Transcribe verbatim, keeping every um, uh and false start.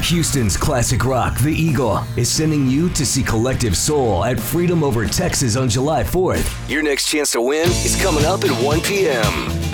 Houston's classic rock, The Eagle, is sending you to see Collective Soul at Freedom Over Texas on July fourth. Your next chance to win is coming up at one p.m.